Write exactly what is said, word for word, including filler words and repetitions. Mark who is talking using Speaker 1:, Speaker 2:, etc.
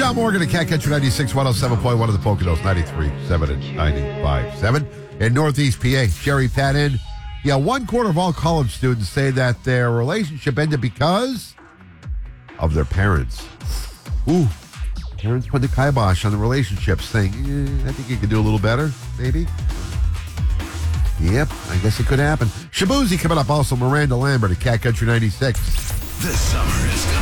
Speaker 1: John Morgan at Cat Country ninety-six, one oh seven point one of the Poconos, ninety-three point seven and ninety-five point seven. In Northeast P A, Jerry Patton. Yeah, one quarter of all college students say that their relationship ended because of their parents. Ooh, parents put the kibosh on the relationships, saying, eh, I think you could do a little better, maybe. Yep, I guess it could happen. Shabuzi coming up, also Miranda Lambert at Cat Country ninety-six.
Speaker 2: This summer is gonna